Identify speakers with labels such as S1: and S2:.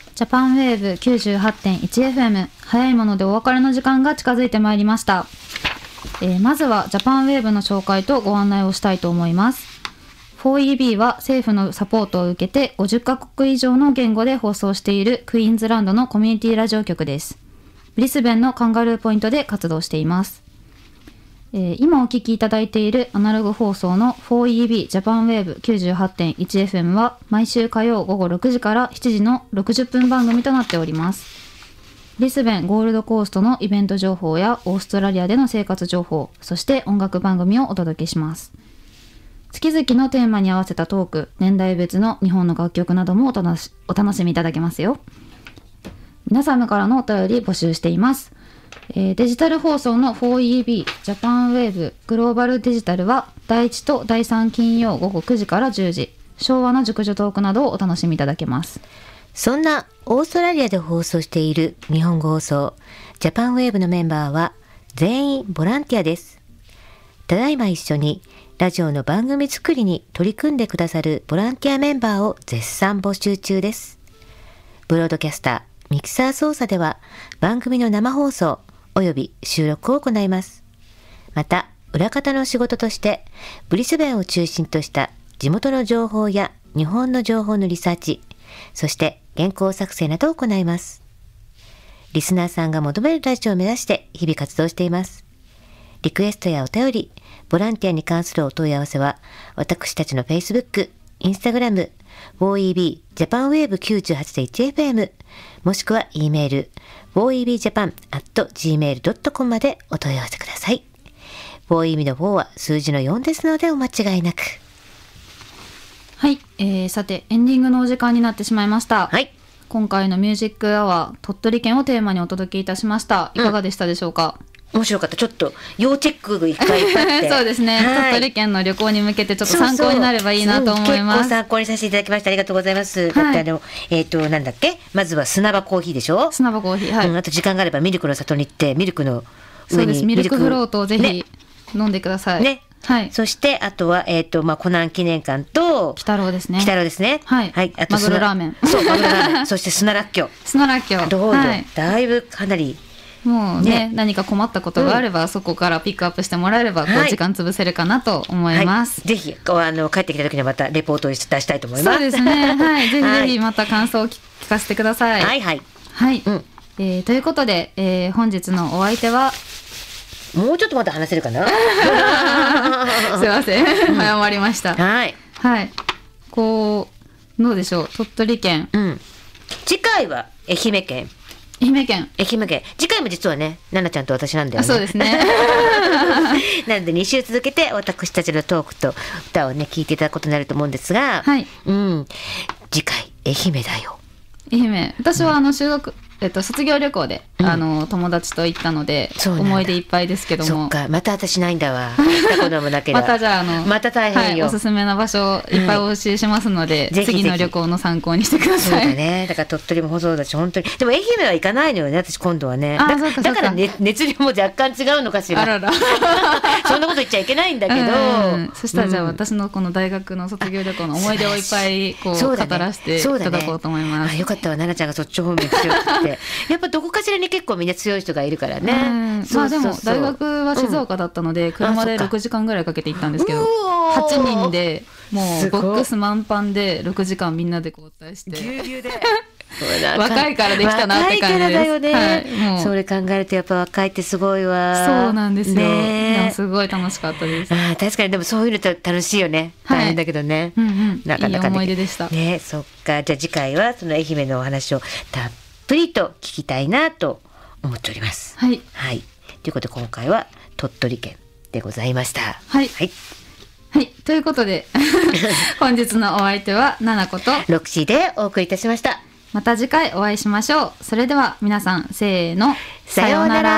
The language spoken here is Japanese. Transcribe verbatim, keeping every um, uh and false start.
S1: ジャパンウェーブ きゅうじゅうはちてんいちエフエム 早いものでお別れの時間が近づいてまいりました。えー、まずはジャパンウェーブの紹介とご案内をしたいと思います。 フォーイービー は政府のサポートを受けてごじゅっカ国以上の言語で放送しているクイーンズランドのコミュニティラジオ局です。ブリスベンのカンガルーポイントで活動しています。えー、今お聞きいただいているアナログ放送の フォーイービー ジャパンウェーブ きゅうじゅうはちてんいちエフエム は毎週火曜午後ろくじからしちじのろくじゅっぷん番組となっております。ブリスベンゴールドコーストのイベント情報やオーストラリアでの生活情報、そして音楽番組をお届けします。月々のテーマに合わせたトーク、年代別の日本の楽曲などもお楽し、お楽しみいただけますよ。皆様からのお便り募集しています。えー、デジタル放送の フォーイービー ジャパンウェーブグローバルデジタルはだいいちとだいさん金曜午後くじからじゅうじ、昭和の熟女トークなどをお楽しみいただけます。
S2: そんなオーストラリアで放送している日本語放送ジャパンウェーブのメンバーは全員ボランティアです。ただいま一緒にラジオの番組作りに取り組んでくださるボランティアメンバーを絶賛募集中です。ブロードキャスター、ミキサー操作では番組の生放送および収録を行います。また裏方の仕事としてブリスベンを中心とした地元の情報や日本の情報のリサーチ、そして原稿作成などを行います。リスナーさんが求めるラジオを目指して日々活動しています。リクエストやお便り、ボランティアに関するお問い合わせは私たちの Facebook、Instagram、フォーイービー ジャパンウェーブ きゅうじゅうはちてんいちエフエム もしくは E メール フォーイービージャパン アット ジーメールドットコム までお問い合わせください。フォーイービーのフォーは数字のよんですのでお間違いなく。
S1: はい、えー、さてエンディングのお時間になってしまいました。
S2: はい、
S1: 今回のミュージックアワー鳥取県をテーマにお届けいたしました。いかがでしたでしょうか？
S2: うん、面白かった。ちょっと要チェックがいっぱいいっぱいあって
S1: そうですね、はい、鳥取県の旅行に向けてちょっと参考になればいいなと思います。
S2: そうそう、結構参考にさせていただきました。ありがとうございます。はい、だってあのえっ、ー、となんだっけ、まずは砂場コーヒーでしょ。
S1: 砂場コーヒー、はい、
S2: うん、あと時間があればミルクの里に行ってミルクの
S1: 上に、そうです、ミルクフロートをぜひ、ね、飲んでくださいね。はい、
S2: そしてあとは、えーとまあ、コナン記念館と
S1: 北郎ですね。
S2: 北郎ですね。
S1: はい、はい、あとマグロラーメン、
S2: そうマグロラーメンそして砂らっきょう
S1: 砂らっきょう、
S2: どうぞ、はい、だいぶかなり
S1: もう ね, ね何か困ったことがあれば、うん、そこからピックアップしてもらえればこう時間潰せるかなと思います。
S2: はいはい、ぜひあの帰ってきた時にはまたレポートを出したいと思います。
S1: そうですね、はい、ぜひぜひまた感想を聞かせてください。
S2: はいはい、
S1: はい、うん、えー、ということで、えー、本日のお相手は
S2: もうちょっとまた話せるかな
S1: すいません、早まりました。
S2: はい、
S1: はい、こうどうでしょう、鳥取県、
S2: うん、次回は愛媛県
S1: 愛媛県
S2: 愛媛県次回も実はね、奈々ちゃんと私なんだよね。
S1: そうですね
S2: なのでに週続けて私たちのトークと歌をね聞いていただくことになると思うんですが、
S1: はい、
S2: うん、次回愛媛だよ。
S1: 愛媛、私はあの修学、えっと、卒業旅行で、うん、あの友達と行ったので思い出いっぱいですけども。
S2: そっか、また私ないんだわ。行ったこともなければ
S1: またじゃあ、あの
S2: また大変よ、
S1: はい、おすすめの場所いっぱいお教えしますので、はい、次の旅行の参考にしてください。
S2: そうだね、だから鳥取もそうだし、本当にでも愛媛は行かないのよね、私今度はね。だ, かだから、ね、熱量も若干違うのかしら。
S1: あらら
S2: そんなこと言っちゃいけないんだけど、
S1: うん、そしたらじゃあ、うん、私のこの大学の卒業旅行の思い出をいっぱいこう、ね、語らせていただこうと思います。
S2: あ、よかったわ、奈々ちゃんがそっち方面強くてやっぱどこかしらに結構みんな強い人がいるからね。うん、
S1: まあでも大学は静岡だったので、うん、車でろくじかんぐらいかけて行ったんですけど、はちにんでもうボックス満帆でろくじかんみんなで交代して
S2: ぎゅうぎゅうで
S1: 若いからできたなって感じです。若いからだよね、はい、もうそ
S2: れ考えるとやっぱ若いってすごいわ。
S1: そうなんですよ、ね、でもすごい楽しかったです。
S2: あ、確かにでもそういうのって楽しいよね、はい、大変だけどね、
S1: うんうん、
S2: なかなか
S1: いい思い出でした
S2: ね。そっか、じゃあ次回はその愛媛のお話をたっぷりと聞きたいなと思っております。
S1: はい、
S2: はい、ということで今回は鳥取県でございました。
S1: はい、はいはい、ということで本日のお相手はななこと
S2: ロクシーでお送りいたしました。
S1: また次回お会いしましょう。それでは皆さんせーの、
S2: さようなら。